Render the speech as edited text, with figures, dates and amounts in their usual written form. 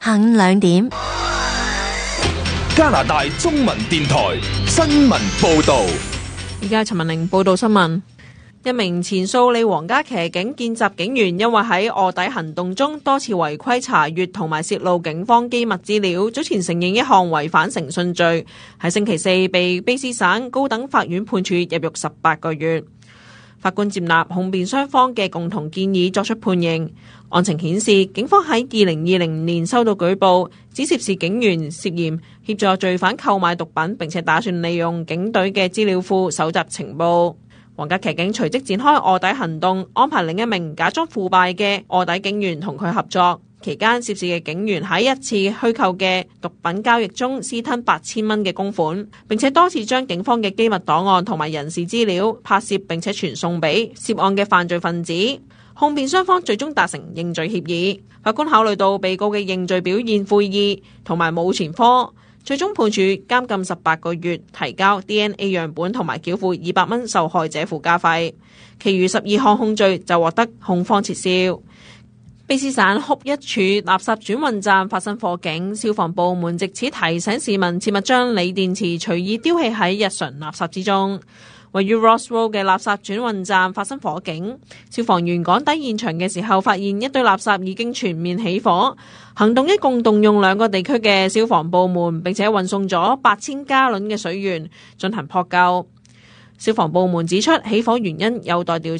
下午2點， 加拿大中文電台新聞報道。 而家陳文玲報道新聞。一名前蘇里皇家騎警見習警員因為喺臥底行動中多次違規查閱同埋泄露警方機密資料，早前承認一項違反誠信罪，喺星期四被卑詩省高等法院判處入獄18個月。法官接納控辯雙方嘅共同建議作出判刑。案情顯示，警方喺2020年收到舉報，指涉事警員涉嫌協助罪犯購買毒品，並且打算利用警隊嘅資料庫搜集情報。皇家騎警隨即展開臥底行動，安排另一名假裝腐敗嘅臥底警員同佢合作。期間涉事嘅警員喺一次虛構嘅毒品交易中私吞8000蚊嘅公款，並且多次將警方嘅機密檔案同埋人事資料拍攝並且傳送俾涉案嘅犯罪分子。控辯雙方最終達成認罪協議。法官考慮到被告嘅認罪表現悔意同埋冇前科，最終判處監禁18個月，提交 DNA 樣本同埋繳付200蚊受害者附加費。其餘12項控罪就獲得控方撤銷。卑詩省哭一處垃圾轉運站發生火警，消防部門藉此提醒市民切勿將鋰電池隨意丟棄喺日常垃圾之中。位於 Ross Road 嘅垃圾轉運站發生火警，消防員趕抵現場嘅時候，發現一堆垃圾已經全面起火。行動一共動用2個地區嘅消防部門，並且運送咗8000加侖嘅水源進行撲救。消防部門指出，起火原因有待調查。